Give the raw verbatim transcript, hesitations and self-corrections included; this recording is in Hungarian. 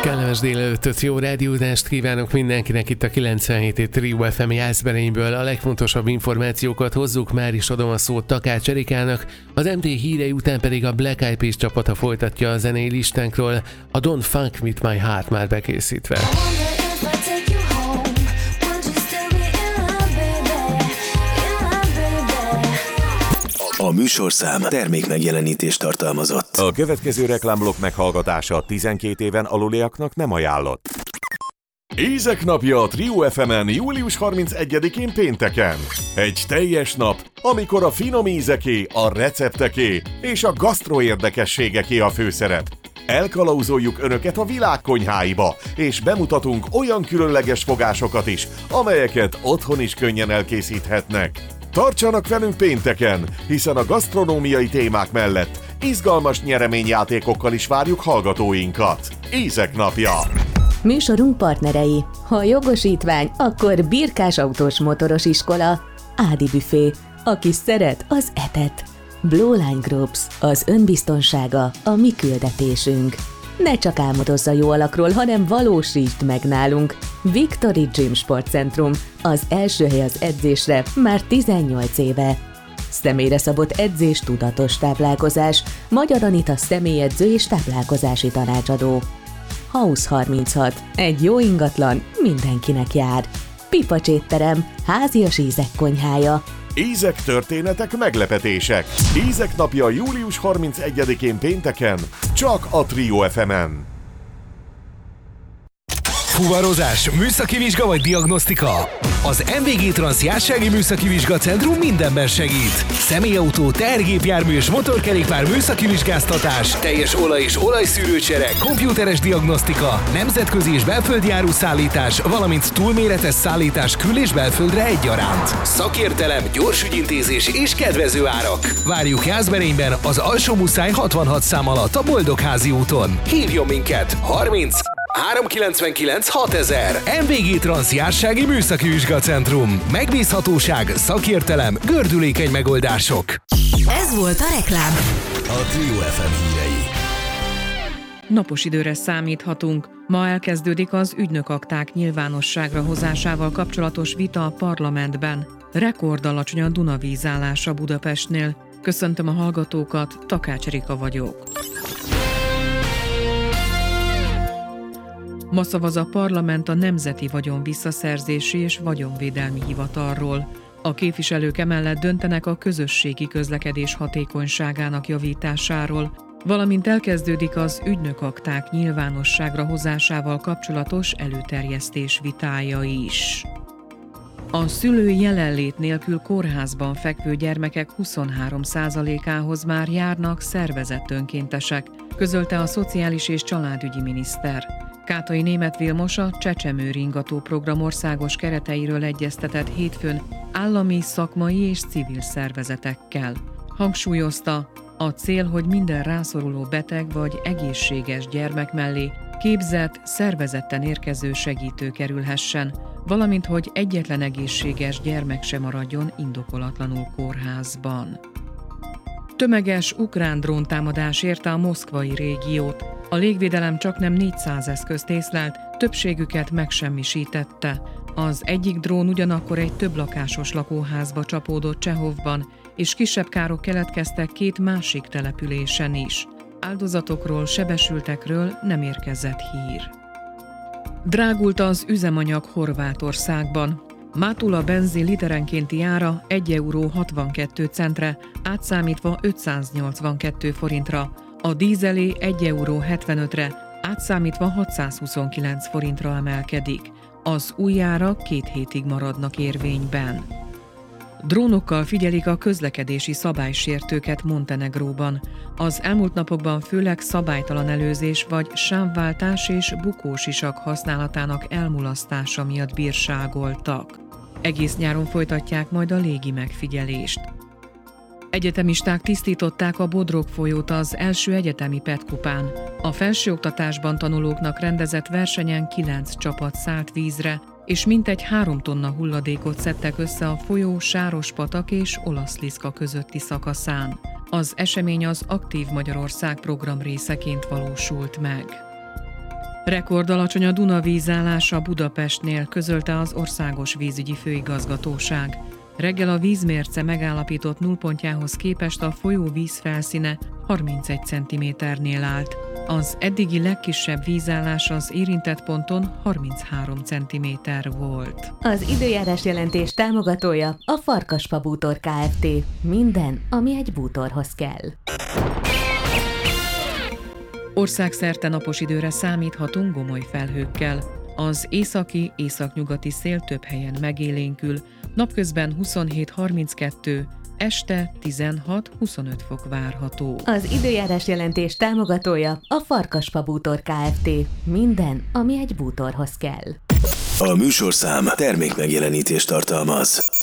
Kellemes délelőttöt, jó rádiózást kívánok mindenkinek itt a kilencvenhét Trio ef em Jászberényből. A legfontosabb információkat hozzuk, már is adom a szót Takács Erikának, az em té hírei után pedig a Black Eyed Peas csapata folytatja a zenei listánkról, a Don't Fuck With My Heart már bekészítve. A műsorszám termékmegjelenítést tartalmazott. A következő reklámblokk meghallgatása tizenkét éven aluliaknak nem ajánlott. Ízek napja a Trio ef emen július harmincegyedikén pénteken. Egy teljes nap, amikor a finom ízeké, a recepteké és a gasztro érdekességeké a főszerep. Elkalauzoljuk Önöket a világ konyháiba, és bemutatunk olyan különleges fogásokat is, amelyeket otthon is könnyen elkészíthetnek. Tartsanak velünk pénteken, hiszen a gasztronómiai témák mellett izgalmas nyereményjátékokkal is várjuk hallgatóinkat. Ízek napja! Műsorunk partnerei. Ha jogosítvány, akkor Birkás autós motoros iskola. Ádi büfé. Aki szeret, az etet. Blue Line Groups. Az önbiztonsága a mi küldetésünk. Ne csak álmodozz a jó alakról, hanem valósítsd meg nálunk. Victory Gym Sportcentrum. Az első hely az edzésre már tizennyolc éve. Személyre szabott edzés, tudatos táplálkozás. Magyar Anita személyedző és táplálkozási tanácsadó. House harminchat. Egy jó ingatlan mindenkinek jár. Pipacs étterem. Házias ízek konyhája. Ízek, történetek, meglepetések. Ízek napja július harmincegyedikén pénteken, csak a Trio ef emen. Fuvarozás, műszaki vizsga vagy diagnosztika? Az em vé gé Transz Jársági Műszaki Vizsgacentrum mindenben segít. Személyautó, tehergépjármű és motorkerékpár műszaki vizsgáztatás, teljes olaj- és olajszűrőcsere, komputeres diagnosztika, nemzetközi és belföldi áruszállítás, valamint túlméretes szállítás kül- és belföldre egyaránt. Szakértelem, gyors ügyintézés és kedvező árak. Várjuk Jászberényben az Alsó-Muszáj hatvanhat szám alatt a Boldogházi úton. Hívjon minket! harminc háromszázkilencvenkilenc hatezer. em vé gé Transz Jársági Műszaki Vizsgacentrum. Megbízhatóság, szakértelem, gördülékeny megoldások. Ez volt a reklám. A Trio ef em hírei. Napos időre számíthatunk. Ma elkezdődik az ügynökakták nyilvánosságra hozásával kapcsolatos vita a parlamentben. Rekord alacsony a Dunavíz állása Budapestnél. Köszöntöm a hallgatókat, Takács Erika vagyok. Ma szavaz a parlament a Nemzeti Vagyon Visszaszerzési és Vagyonvédelmi Hivatalról. A képviselők emellett döntenek a közösségi közlekedés hatékonyságának javításáról, valamint elkezdődik az ügynökakták nyilvánosságra hozásával kapcsolatos előterjesztés vitája is. A szülő jelenlét nélkül kórházban fekvő gyermekek huszonhárom százalékához már járnak szervezett önkéntesek, közölte a Szociális és Családügyi Miniszter. Kátai Németh Vilmos a Csecsemő Ringató program országos kereteiről egyeztetett hétfőn állami, szakmai és civil szervezetekkel. Hangsúlyozta, a cél, hogy minden rászoruló beteg vagy egészséges gyermek mellé képzett, szervezetten érkező segítő kerülhessen, valamint hogy egyetlen egészséges gyermek sem maradjon indokolatlanul kórházban. Tömeges ukrán dróntámadás érte a moszkvai régiót. A légvédelem csaknem négyszáz eszközt észlelt, többségüket megsemmisítette. Az egyik drón ugyanakkor egy több lakásos lakóházba csapódott Csehovban, és kisebb károk keletkeztek két másik településen is. Áldozatokról, sebesültekről nem érkezett hír. Drágult az üzemanyag Horvátországban. Mátula benzin literenkénti ára egy euró hatvankettő centre, átszámítva ötszáznyolcvankettő forintra, a dízelé egy euró hetvenötre, átszámítva hatszázhuszonkilenc forintra emelkedik. Az új árak két hétig maradnak érvényben. Drónokkal figyelik a közlekedési szabálysértőket Montenegróban. Az elmúlt napokban főleg szabálytalan előzés vagy sávváltás és bukósisak használatának elmulasztása miatt bírságoltak. Egész nyáron folytatják majd a légi megfigyelést. Egyetemisták tisztították a Bodrog folyót az első egyetemi petkupán. A felsőoktatásban tanulóknak rendezett versenyen kilenc csapat szállt vízre, és mintegy három tonna hulladékot szedtek össze a folyó Sárospatak és Olaszliszka közötti szakaszán. Az esemény az Aktív Magyarország program részeként valósult meg. Rekord alacsony a Duna vízállása Budapestnél, közölte az Országos Vízügyi Főigazgatóság. Reggel a vízmérce megállapított nullpontjához képest a folyó vízfelszíne harmincegy centiméternél állt. Az eddigi legkisebb vízállás az érintett ponton harminchárom centiméter volt. Az időjárás jelentés támogatója a Farkasfa Bútor Kft. Minden, ami egy bútorhoz kell. Országszerte napos időre számíthatunk gomoly felhőkkel. Az északi, északnyugati szél több helyen megélénkül, napközben huszonhét harminckettő, este tizenhat-huszonöt fok várható. Az időjárás jelentés támogatója a Farkasfa Bútor Kft. Minden, ami egy bútorhoz kell. A műsorszám termékmegjelenítést tartalmaz.